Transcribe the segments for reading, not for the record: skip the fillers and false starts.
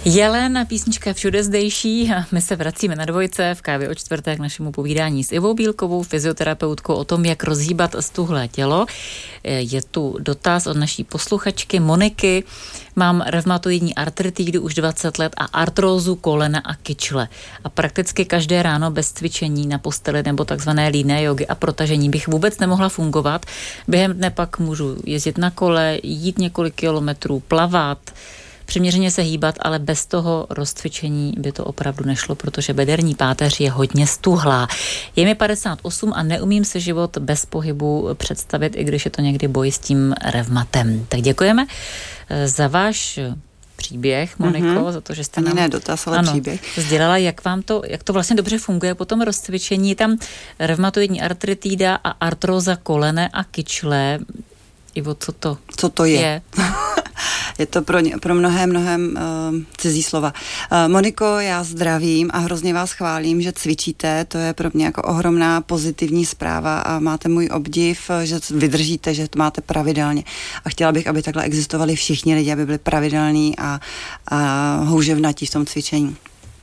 Jelen, písnička Všude zdejší a my se vracíme na Dvojce v Kávě o čtvrté k našemu povídání s Ivou Bílkovou, fyzioterapeutkou, o tom, jak rozhýbat stuhlé tělo. Je tu dotaz od naší posluchačky Moniky. Mám revmatoidní artritidu už 20 let a artrózu kolena a kyčle. A prakticky každé ráno bez cvičení na posteli nebo takzvané líné jogy a protažení bych vůbec nemohla fungovat. Během dne pak můžu jezdit na kole, jít několik kilometrů, plavat, přiměřeně se hýbat, ale bez toho rozcvičení by to opravdu nešlo, protože bederní páteř je hodně stuhlá. Je mi 58 a neumím si život bez pohybu představit, i když je to někdy boj s tím revmatem. Tak děkujeme za váš příběh, Moniko, za to, že jste nám dotaz, ale příběh sdělala, jak to vlastně dobře funguje po tom rozcvičení. Je tam revmatoidní artritída a artróza kolene a kyčle. Ivo, co to je? Je to pro mnohem cizí slova. Moniko, já zdravím a hrozně vás chválím, že cvičíte, to je pro mě jako ohromná pozitivní zpráva a máte můj obdiv, že vydržíte, že to máte pravidelně. A chtěla bych, aby takhle existovali všichni lidi, aby byli pravidelní a houževnatí v tom cvičení.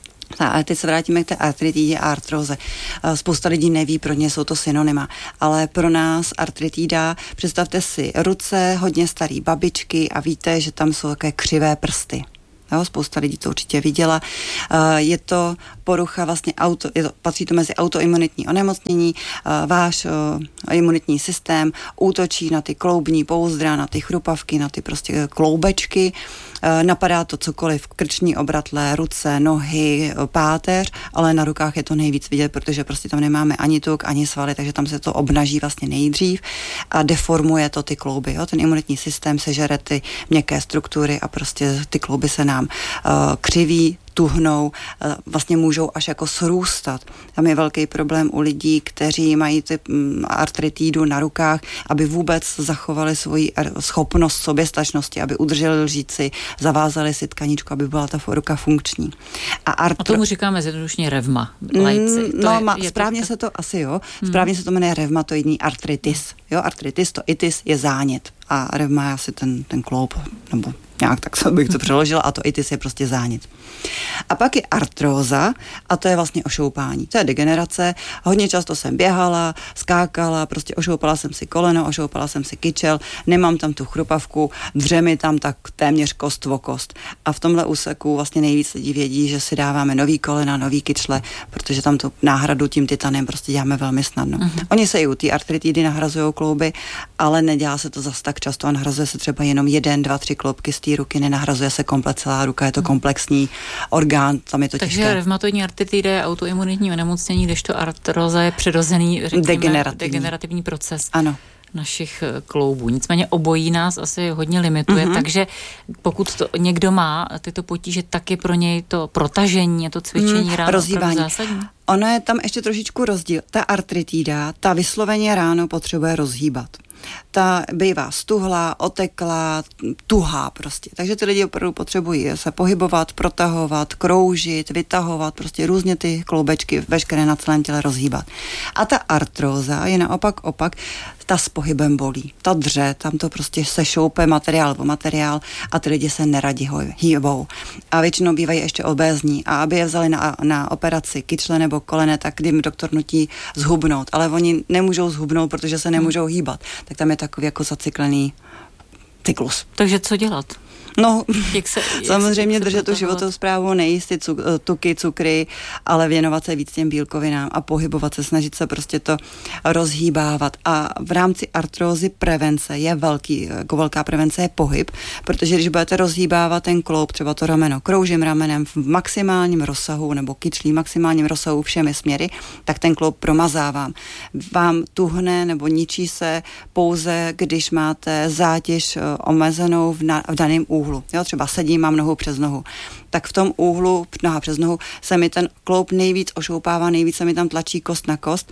A teď se vrátíme k té artritidě a artróze. Spousta lidí neví, pro ně jsou to synonyma, ale pro nás artritida, představte si ruce hodně starý babičky a víte, že tam jsou také křivé prsty. Jo, spousta lidí to určitě viděla. Je to porucha vlastně patří to mezi autoimunitní onemocnění. Váš imunitní systém útočí na ty kloubní pouzdra, na ty chrupavky, na ty prostě kloubečky. Napadá to cokoliv, krční obratlé, ruce, nohy, páteř, ale na rukách je to nejvíc vidět, protože prostě tam nemáme ani tuk, ani svaly, takže tam se to obnaží vlastně nejdřív a deformuje to ty klouby. Jo? Ten imunitní systém sežere ty měkké struktury a prostě ty klouby se nám křiví, tuhnou, vlastně můžou až jako srůstat. Tam je velký problém u lidí, kteří mají ty artritidu na rukách, aby vůbec zachovali svoji schopnost soběstačnosti, aby udrželi lžíci, zavázali si tkaničku, aby byla ta ruka funkční. A tomu říkáme zjednodušeně revma, laici. Správně se to asi, jo. Správně se to jmenuje revmatoidní artritis. Jo, artritis, to itis je zánět. A revma je asi ten kloub, nebo nějak tak bych to přeložila, a to itis je prostě zánět. A pak je artróza a to je vlastně ošoupání. To je degenerace. Hodně často jsem běhala, skákala, prostě ošoupala jsem si koleno, ošoupala jsem si kyčel, nemám tam tu chrupavku, dře mi tam tak téměř kost o kost. A v tomhle úseku vlastně nejvíc lidí vědí, že si dáváme nový kolena, nový kyčle, protože tam tu náhradu tím titanem prostě děláme velmi snadno. Oni se i u té artritidy nahrazují klouby, ale nedělá se to zas tak často a nahrazuje se třeba jenom 1, 2, 3 kloubky z té ruky, nenahrazuje se komplet celá ruka, je to komplexní orgán, tam je to těžké. Takže revmatoidní artritida je autoimunitní onemocnění, kdežto artróza je přirozený, řekněme, degenerativní proces. Ano. Našich kloubů. Nicméně obojí nás asi hodně limituje, takže pokud to někdo má tyto potíže, tak je pro něj to protažení, to cvičení ráno opravdu zásadní. Ono je tam ještě trošičku rozdíl. Ta artritida, ta vysloveně ráno potřebuje rozhýbat. Ta bývá stuhlá, oteklá, tuhá prostě. Takže ty lidi opravdu potřebují se pohybovat, protahovat, kroužit, vytahovat, prostě různě ty kloubečky veškeré na celém těle rozhýbat. A ta artróza je naopak ta s pohybem bolí. Ta dře, tam to prostě se šoupe materiál po materiál a ty lidi se neradi hýbou. A většinou bývají ještě obézní a aby je vzali na operaci kyčle nebo kolene, tak jim doktor nutí zhubnout. Ale oni nemůžou zhubnout, protože se nemůžou hýbat. Tak tam je takový jako zacyklený cyklus. Takže co dělat? No, samozřejmě držet tu životosprávu, nejíst ty tuky, cukry, ale věnovat se víc těm bílkovinám a pohybovat se, snažit se prostě to rozhýbávat. A v rámci artrózy prevence je velká prevence je pohyb, protože když budete rozhýbávat ten kloub, třeba to rameno, kroužím ramenem v maximálním rozsahu nebo kyčlí maximálním rozsahu všemi směry, tak ten kloub promazávám. Vám tuhne nebo ničí se pouze, když máte zátěž omezenou v daném úhlu. Jo, třeba sedím, mám nohu přes nohu. Tak v tom úhlu, noha přes nohu, se mi ten kloub nejvíc ošoupává, nejvíc se mi tam tlačí kost na kost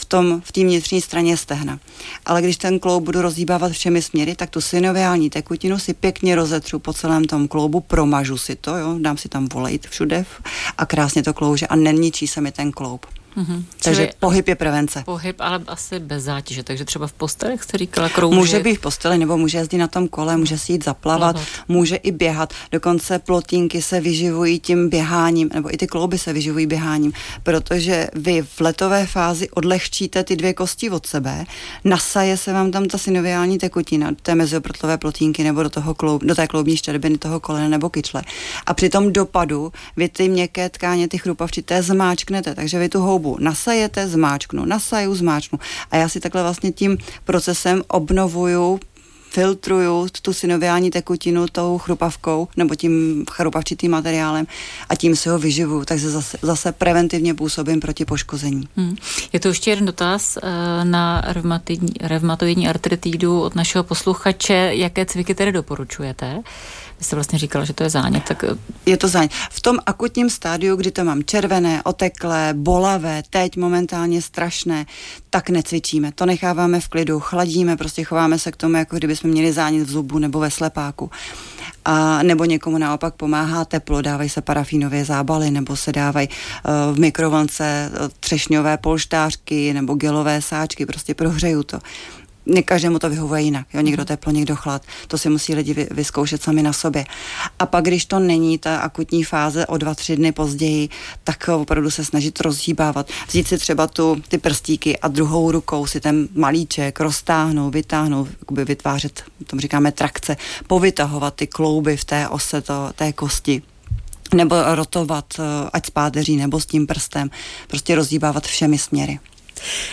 v té vnitřní straně stehna. Ale když ten kloub budu rozhýbávat všemi směry, tak tu synoviální tekutinu si pěkně rozetřu po celém tom kloubu, promažu si to, jo, dám si tam volejt všude a krásně to klouže a neničí se mi ten kloub. Takže pohyb je prevence. Pohyb, ale asi bez zátěže, takže třeba v posteli, jak jste říkala, kroužit. Může být v posteli, nebo může jezdit na tom kole, může si jít zaplavat, může i běhat. Dokonce plotínky se vyživují tím běháním, nebo i ty klouby se vyživují běháním, protože vy v letové fázi odlehčíte ty dvě kosti od sebe, nasaje se vám tam ta synoviální tekutina do té mezioprotlové plotínky nebo do té kloubní štěrbiny toho kolena nebo kyčle. A při tom dopadu vy ty měkké tkáně, ty chrupavčité zmáčknete, takže vy tu houbu nasajete, nasaju, zmáčknu. A já si takhle vlastně tím procesem obnovuju, filtruju tu synoviální tekutinu tou chrupavkou nebo tím chrupavčitým materiálem a tím si ho vyživuju, takže zase preventivně působím proti poškození. Je to ještě jeden dotaz na reumatoidní artritidu od našeho posluchače. Jaké cviky tedy doporučujete? Vy jste vlastně říkala, že to je zánět. Tak... Je to zánět. V tom akutním stádiu, kdy to mám červené, oteklé, bolavé, teď momentálně strašné, tak necvičíme. To necháváme v klidu, chladíme, prostě chováme se k tomu, jako kdybychom měli zánět v zubu nebo ve slepáku. A nebo někomu naopak pomáhá teplo, dávají se parafínové zábaly nebo se dávají v mikrovlnce třešňové polštářky nebo gelové sáčky, prostě prohřeju to. Každému to vyhovuje jinak, jo? Někdo teplo, někdo chlad, to si musí lidi vyzkoušet sami na sobě. A pak, když to není ta akutní fáze o 2-3 dny později, tak opravdu se snažit rozhýbávat. Vzít si třeba ty prstíky a druhou rukou si ten malíček roztáhnout, vytáhnout, jakoby vytvářet, tomu říkáme trakce, povytahovat ty klouby v té ose té kosti. Nebo rotovat, ať s páteří, nebo s tím prstem. Prostě rozhýbávat všemi směry.